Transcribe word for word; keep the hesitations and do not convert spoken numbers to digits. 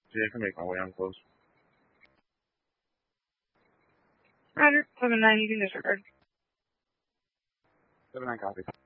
Yeah, I can make my way. I'm close. Roger. seven nine, you can disregard. seven nine copy.